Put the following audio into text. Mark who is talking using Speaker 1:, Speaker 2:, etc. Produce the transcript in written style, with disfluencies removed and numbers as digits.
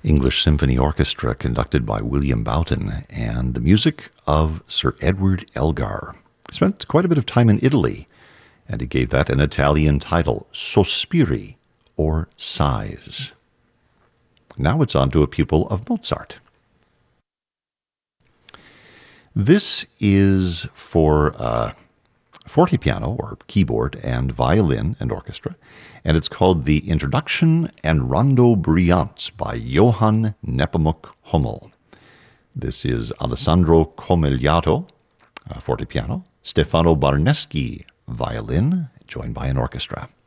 Speaker 1: English Symphony Orchestra conducted by William Boughton, and the music of Sir Edward Elgar. He spent quite a bit of time in Italy, and he gave that an Italian title, Sospiri, or Sighs. Now it's on to a pupil of Mozart. This is for fortepiano, or keyboard, and violin and orchestra, and it's called the Introduction and Rondo Brillante by Johann Nepomuk Hummel. This is Alessandro Comigliato, fortepiano, Stefano Barneschi, violin, joined by an orchestra.